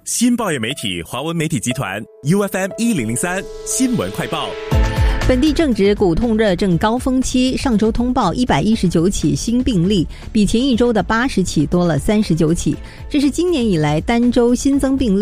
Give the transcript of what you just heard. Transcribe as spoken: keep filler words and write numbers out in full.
新报业媒体华文媒体集团 U F M 一零零三新闻快报。 本地正值骨痛热症高峰期，上周通报一百一十九起新病例，比前一周的八十起多了三十九起，这是今年以来单周新增病例